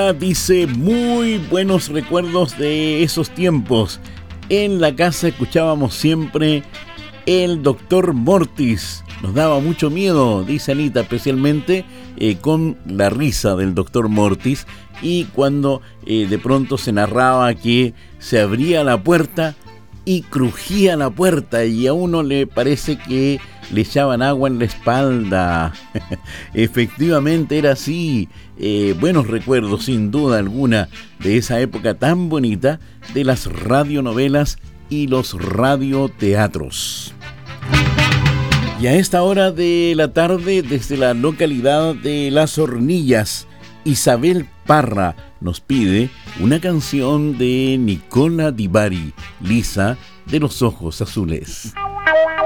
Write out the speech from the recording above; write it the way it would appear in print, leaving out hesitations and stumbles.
Lisa dice, muy buenos recuerdos de esos tiempos. En la casa escuchábamos siempre el Doctor Mortis. Nos daba mucho miedo, dice Anita, especialmente con la risa del Doctor Mortis. Y cuando de pronto se narraba que se abría la puerta y crujía la puerta y a uno le parece que le echaban agua en la espalda. Efectivamente era así. Buenos recuerdos sin duda alguna de esa época tan bonita de las radionovelas y los radioteatros. Y a esta hora de la tarde, desde la localidad de Las Hornillas, Isabel Parra nos pide una canción de Nicola Di Bari, Lisa de los ojos azules.